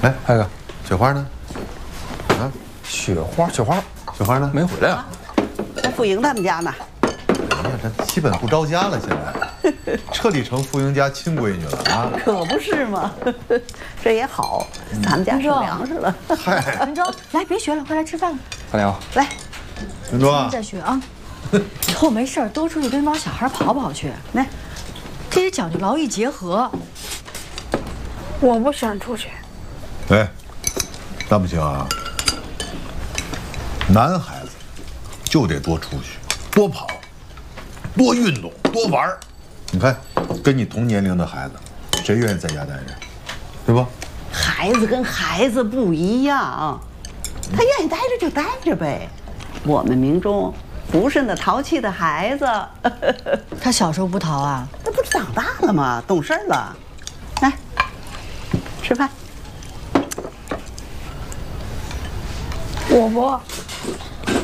哎， 海哥， 雪花呢？啊， 雪花呢？ 没回来啊？ 在富英他们家呢。 哎呀，这基本不着家了，现在彻底成富英家亲闺女了啊！ 可不是嘛，这也好，咱们家收粮食了。 嗨， 文忠，来，别学了，快来吃饭了。 大娘， 来， 文忠， 再学啊！以后没事多出去跟帮小孩跑跑去， 来， 这也讲究劳逸结合。 我不喜欢出去。 哎，那不行啊！男孩子就得多出去，多跑，多运动，多玩儿。你看，跟你同年龄的孩子，谁愿意在家待着？对吧？ 孩子跟孩子不一样，他愿意待着就待着呗。我们明中不是那淘气的孩子， 他小时候不淘啊？ 那不是长大了吗？懂事了。来，吃饭。 我不。